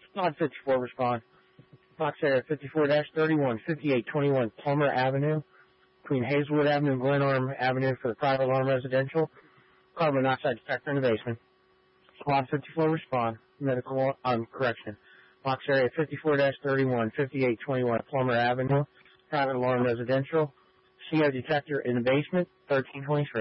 Squad 54 respond. Box area 54-31, 5821 Palmer Avenue, between Hazelwood Avenue and Glenarm Avenue for the private alarm residential. Carbon monoxide detector in the basement. Squad 54 respond. Medical correction. Box area 54-31, 5821 Palmer Avenue, private alarm residential. CO detector in the basement, 1323.